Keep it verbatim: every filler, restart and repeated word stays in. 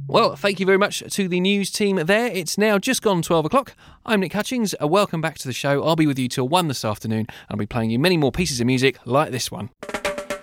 Well, thank you very much to the news team there. It's now just gone twelve o'clock. I'm Nick Hutchings. Uh, welcome back to the show. I'll be with you till one this afternoon. I'll be playing you many more pieces of music like this one.